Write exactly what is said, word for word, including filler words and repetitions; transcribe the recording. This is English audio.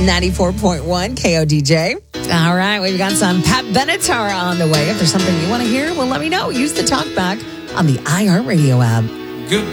ninety-four point one K O D J. All right, we've got some Pat Benatar on the way. If there's something you want to hear, well, let me know. Use the talkback on the iHeartRadio app.